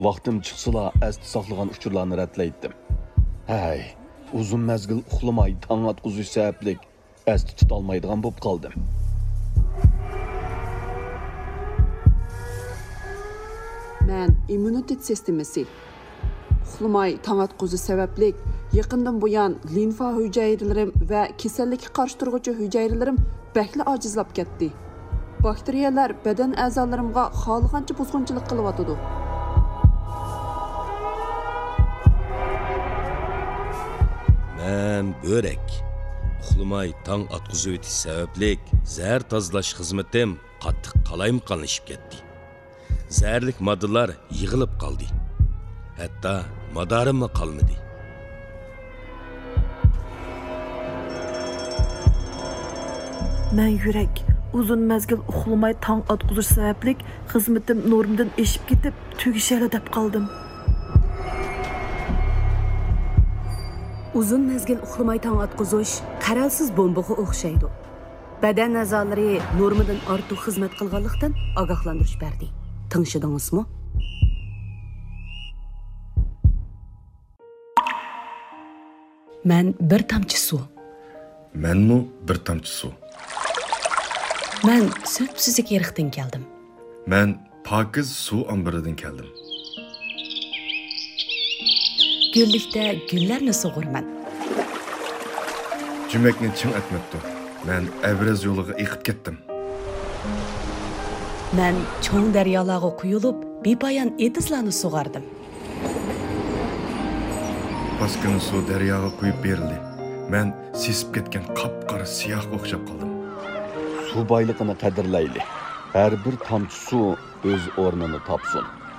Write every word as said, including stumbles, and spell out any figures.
Vaqtim chiqsila asli saqlagan uchurlarni ratlaydim. Hay, uzun mezgil uxlamay tong atquzish sabablik asli tutolmaydigan bo'lib qoldim. Men immunitet sistemasi uxlamay tong atquzish sabablik yaqindan buyon limfa hujayralarım va kasallikka qarshi turuvchi hujayralarım bakli ojizlab ketdi. Bakteriyalar badan a'zolarimga xohlagancha buzg'unchilik qilyotdi. Men börek. Uxlamay tong atquzish o'tish sabablik zahar tozalash xizmatim qattiq qalayimqonlashib ketdi. Zaharlik moddalar yig'ilib qoldi. Hatto madarimmi qolmadi. Men yurak uzun mezgil uxlamay tong atquzish sabablik xizmatim normdan eshib ketib, tugishali deb qoldim. Uzun mezgil uxlamay tong atquzish qaralsiz bombaga o'xshaydi. Badan a'zolari normadan ortiq xizmat qilganlikdan ogohlantirish berdi. Tinglashadingizmi? Men bir tomchi suv. Menmi bir tomchi suv. Men Sötpsizlik yeriqdan keldim. Men pokiz suv ombiridan keldim. Güllikdə güllərni sug'urman. Jumakni chim etmabdi. Men Evraz yo'liga eqib ketdim. Men cho'ng daryolarga quyilib, bepoyon etizlarni sug'ardim. Paskini suv daryoga quyib berildi. Men sesib ketgan qop-qora siyohga o'xshab qoldim. Suv boyligini qadrlayli. Har bir tomchi suv o'z o'rnini topsin.